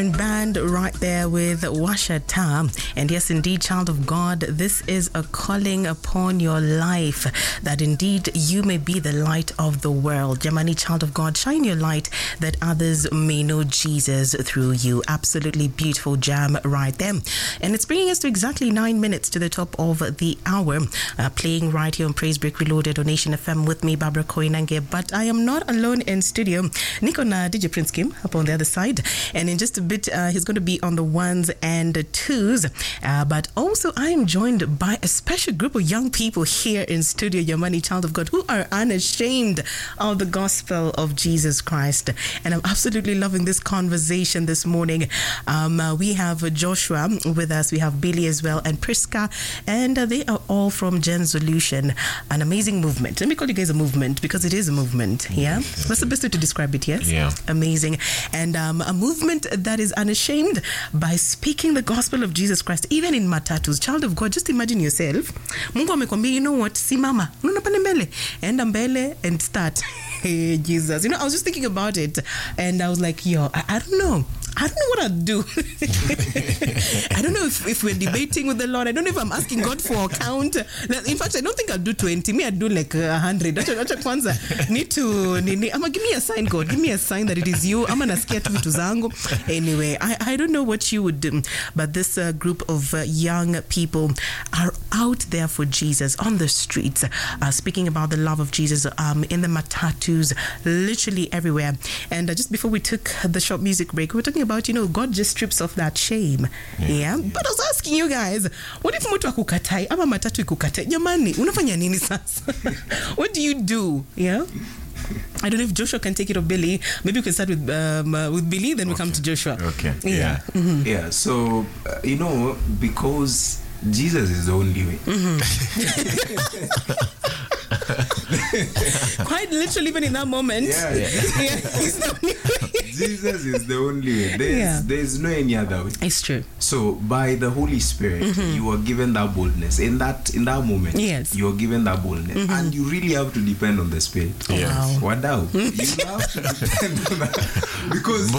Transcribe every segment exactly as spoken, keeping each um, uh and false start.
Band right there with Washa Ta. And yes, indeed, child of God, this is a calling upon your life that indeed you may be the light of the world. Jamani, child of God, shine your light that others may know Jesus through you. Absolutely beautiful jam right there. And it's bringing us to exactly nine minutes to the top of the hour. Uh, playing right here on Praise Break Reloaded on Nation F M with me, Barbara Koinange. But I am not alone in studio. Nico na D J Prince Kim up on the other side. And in just a bit, uh, he's going to be on the ones and twos. Uh, but also, I am joined by a special group of young people here in studio, Yamani, child of God, who are unashamed of the gospel of Jesus Christ. And I'm absolutely loving this conversation this morning. Um, uh, we have Joshua with us. We have Billy as well and Priska. And uh, they are all from Gen Solution, an amazing movement. Let me call you guys a movement because it is a movement. Yeah? That's the best way to describe it, yes? Yeah. Amazing. And um, a movement that is unashamed by speaking the gospel of Jesus Christ, even in matatus. Child of God, just imagine yourself. Mungu amekwambia, you know what? Simama. Unaona pale mbele. Enda mbele and start. Hey, Jesus. You know, I was just thinking about it and I was like, yo, I, I don't know. I don't know what I'd do. I don't know if, if we're debating with the Lord. I don't know if I'm asking God for a count. In fact, I don't think I'll do twenty. Me, I'd do like a hundred. Need to, need, Ama, give me a sign, God. Give me a sign that it is you. I'm gonna scare to zango. Anyway, I, I don't know what you would do, but this uh, group of uh, young people are out there for Jesus on the streets, uh, speaking about the love of Jesus um, in the matatus, literally everywhere. And uh, just before we took the short music break, we were talking about, you know, God just strips off that shame. Yeah. yeah? But I was asking you guys, what if mtu akukatai ama matatu ikukatai? Jamani, unafanya nini sasa? What do you do? Yeah? I don't know if Joshua can take it or Billy. Maybe we can start with um, uh, with Billy, then we okay. come to Joshua. Okay. Yeah. Yeah. Mm-hmm. Yeah. So, uh, you know, because Jesus is the only way. Mm-hmm. Quite literally, even in that moment. Yeah, yeah. yeah, he's the only way. Jesus is the only way. There's, yeah. there's no any other way. It's true. So by the Holy Spirit, mm-hmm. you are given that boldness. In that in that moment, yes. you are given that boldness. Mm-hmm. And you really have to depend on the Spirit. Yes. Wow. Wadau. You have to depend on that. Because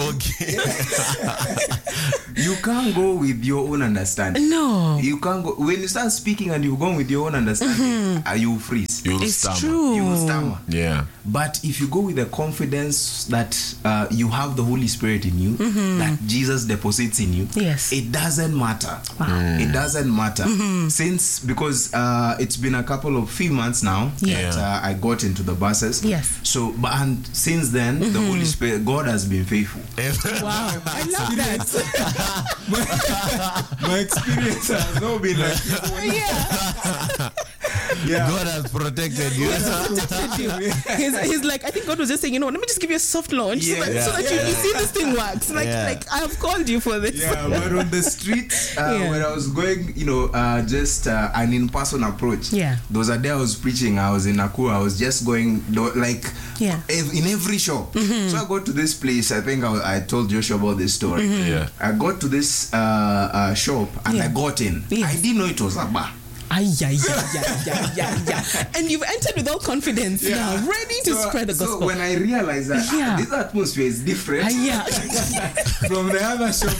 you can't go with your own understanding. No. You can't go. When you start speaking and you go with your own understanding, mm-hmm. uh, you freeze. You'll it's stammer. true. You will stammer. Yeah. But if you go with the confidence that uh, you have the Holy Spirit in you, mm-hmm. that Jesus deposits in you, yes. it doesn't matter. Wow. Mm. It doesn't matter. Mm-hmm. Since, because uh, it's been a couple of few months now yeah. that uh, I got into the buses. Yes. So, but and since then, mm-hmm. the Holy Spirit, God has been faithful. Wow. I love that. my, my experience has not been like yeah. yeah. God has protected you. protected you. He's, he's like, I think God was just saying, you know, let me just give you a soft launch yeah. so that, Yeah. so that yeah. you, you see this thing works. Like, Yeah. like I have called you for this. Yeah, but on the street, uh, yeah. when I was going, you know, uh, just uh, an in-person approach. Yeah. There was a day I was preaching. I was in Nakuru. I was just going, like, yeah. ev- in every shop. Mm-hmm. So I got to this place. I think I, I told Joshua about this story. Mm-hmm. Yeah. I got to this uh, uh, shop and yeah. I got in. Yes. I didn't know it was a bar. Ay, yeah, yeah, yeah, yeah, yeah, yeah. And you've entered with all confidence Yeah. now, ready to so, spread the gospel. So when I realized that yeah. ah, this atmosphere is different Ay, yeah. from the other shop,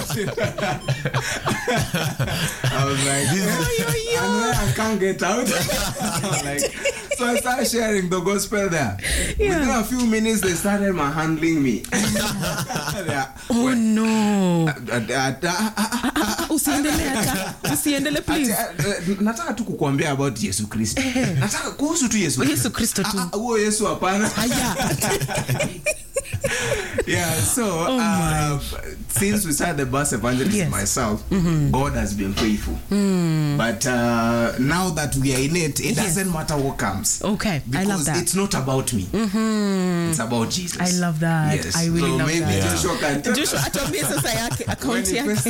I was like, Yo, yo, yo. and when I can't get out, I'm like, so I started sharing the gospel there. Yeah. Within a few minutes, they started manhandling me. Oh no! Usiendele hata, usiendele please. Nataka tu kukuambia about Yesu Kristo. Nataka kuhusu tu Yesu. Yesu Kristo tu. Huo Yesu hapana. Yeah, so oh uh, since we started the bus evangelism yes. myself, mm-hmm. God has been faithful. Mm. But uh, now that we are in it, it yes. doesn't matter what comes. Okay, because I love that. It's not about me. Mm-hmm. It's about Jesus. I love that. Yes. I really so love maybe that. Yeah. Joshua can tell Joshua, atuambie sasa yake account yake.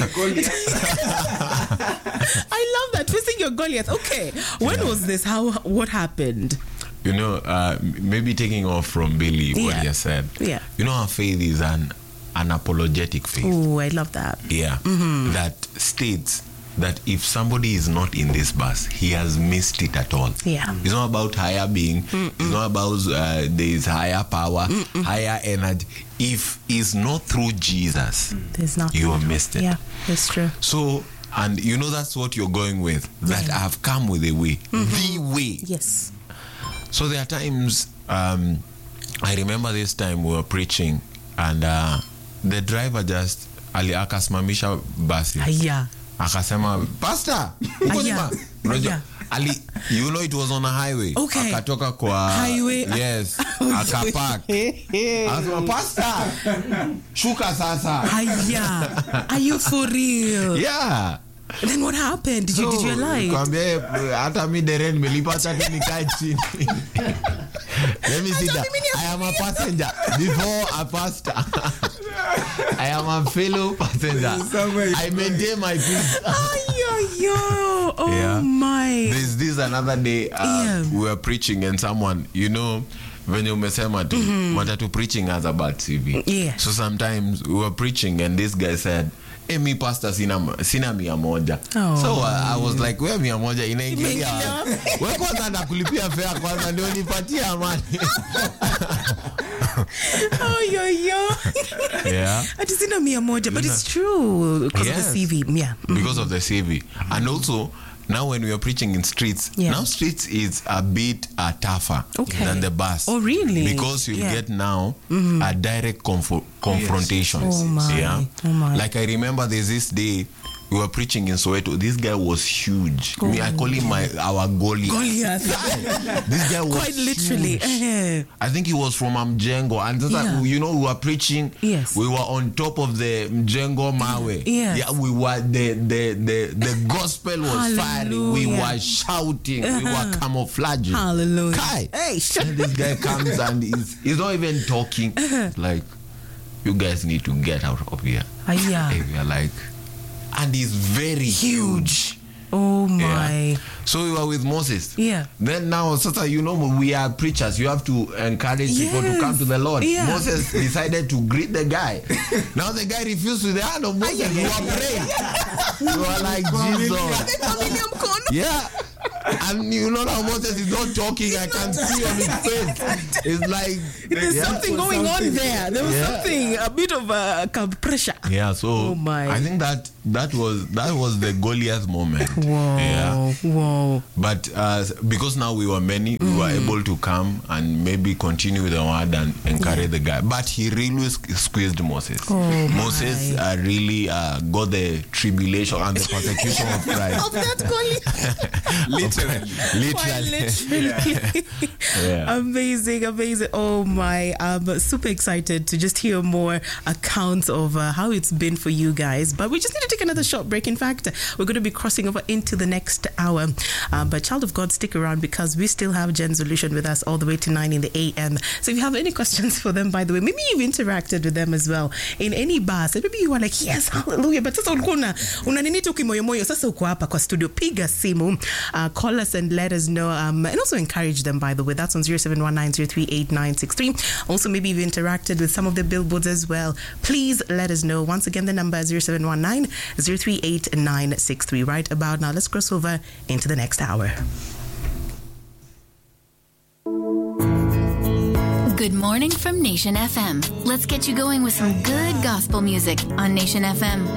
I love that. Twisting your Goliath. Okay, when yeah. was this? How? What happened? You know, uh, maybe taking off from Billy, what yeah. he has said. Yeah. You know, our faith is an, an apologetic faith. Oh, I love that. Yeah. Mm-hmm. That states that if somebody is not in this bus, he has missed it at all. Yeah. It's not about higher being. Mm-mm. It's not about uh, there is higher power, Mm-mm. higher energy. If it's not through Jesus, there's nothing. You have missed it. Yeah, that's true. So, and you know that's what you're going with. That yeah. I have come with a way, mm-hmm. the way. Yes. So there are times. Um, I remember this time we were preaching, and uh, the driver just ali akasimamisha basi. Aya. Akasema, Pastor, uko nyuma. Unajua, ali, you know it was on a highway. Okay. Akatoka kwa highway. Yes. Akapark. Akasema, Pastor, shuka sasa. Aya. Are you for real? Yeah. And then what happened? Did so, you did you lie? Kwambie hata mi deren melipata tu nikae chini. Let me see that. I am a passenger before a pastor. I am a fellow passenger. I maintain my peace. Ay, yo. Oh yeah. My. There's this another day uh, yeah. we were preaching and someone, you know, when you umesema tu, mm-hmm. matatu preaching has a bad C V. Yeah. So sometimes we were preaching and this guy said, hey, me pastor sina, sina mia moja. Oh. So uh, I was like, where mia moja inaingilia? Wewe kwanza nakulipia fare kwanza ndio nipatie amani. Oh yo yo. Yeah. Ati sina mia moja, but it's true because yes. of the C V. Yeah. Mm-hmm. Because of the C V. And also now when we are preaching in streets, yeah. now streets is a bit uh, tougher okay. than the bus. Oh, really? Because you yeah. get now mm-hmm. a direct confo- confrontation. Yes. Oh, my. Yeah? Oh, my. Like I remember there's this day we were preaching in Soweto. This guy was huge. Oh. Me, I call him my our Goliath. Goliath. This guy was quite literally. Huge. I think he was from Mjengo, and just yeah. like, you know, we were preaching. Yes. We were on top of the Mjengo Mawe. Yes. Yeah, we were the the the, the gospel was Hallelujah. firing. We were shouting. Uh-huh. We were camouflaging. Hallelujah. Kai. Hey, and this guy comes and he's, he's not even talking. Uh-huh. Like, you guys need to get out of here. Uh, yeah. And we are like. And he's very huge. Oh my. Yeah. So we were with Moses. Yeah. Then now, Sasa, you know, we are preachers. You have to encourage yes. people to come to the Lord. Yeah. Moses decided to greet the guy. Now the guy refused with the hand of Moses. You are praying. You are like, Jesus. Yeah. And you know now Moses is not talking. I can see on his face. It's like there's yeah. something going something. on there. There was yeah. something, a bit of a uh, pressure. Yeah. So oh my. I think that that was that was the Goliath moment. Whoa. Yeah. Whoa. But uh, because now we were many, mm. we were able to come and maybe continue with the word and encourage yeah. the guy. But he really squeezed Moses. Oh Moses uh, really uh, got the tribulation and the persecution of Christ. Of that Goliath. Literally. Literally. literally. Yeah. Amazing, amazing. Oh my, I'm super excited to just hear more accounts of uh, how it's been for you guys. But we just need to take another short break. In fact, we're going to be crossing over into the next hour. Uh, but child of God, stick around because we still have Gen Solution with us all the way to nine in the A M. So if you have any questions for them, by the way, maybe you've interacted with them as well in any bus. And maybe you are like, yes, hallelujah. But sasa ulikuwa unaninita ukimoyomoyo. Sasa uko hapa kwa studio. Piga simu. Uh, call us and let us know. Um, and also encourage them, by the way. That's on zero seven one nine zero three eight nine six three. Also, maybe you've interacted with some of the billboards as well. Please let us know. Once again, the number is zero seven one nine zero three eight nine six three. Right about now, let's cross over into the next hour. Good morning from Nation F M. Let's get you going with some good gospel music on Nation F M.